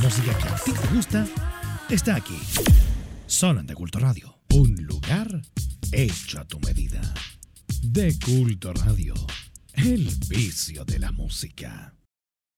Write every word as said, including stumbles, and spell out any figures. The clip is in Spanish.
música que a ti te gusta está aquí. Solo en De Culto Radio. Un lugar hecho a tu medida. De Culto Radio. El vicio de la música.